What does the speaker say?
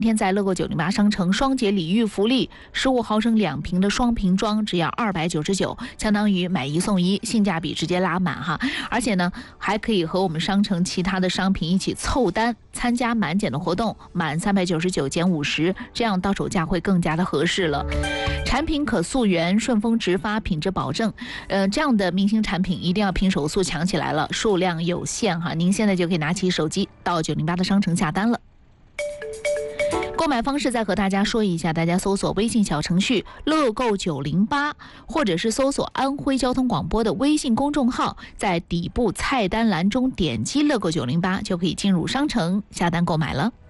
今天在乐购908商城双节礼遇福利，15毫升2瓶的双瓶装只要299，相当于买1送1，性价比直接拉满哈。而且呢，还可以和我们商城其他的商品一起凑单，参加满减的活动，满399减50，这样到手价会更加的合适了。产品可溯源，顺丰直发，品质保证。这样的明星产品一定要拼手速抢起来了，数量有限哈。您现在就可以拿起手机到908的商城下单了。购买方式再和大家说一下，大家搜索微信小程序乐购908，或者是搜索安徽交通广播的微信公众号，在底部菜单栏中点击乐购908，就可以进入商城下单购买了。